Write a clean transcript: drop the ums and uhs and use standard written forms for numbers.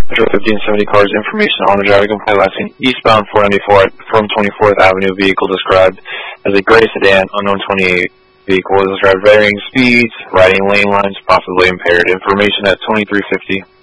Metro 1570 cars, information on the driving complaint last seen eastbound 494 from 24th Avenue. Vehicle described as a gray sedan, unknown 28. Vehicle was described varying speeds, riding lane lines, possibly impaired. Information at 2350.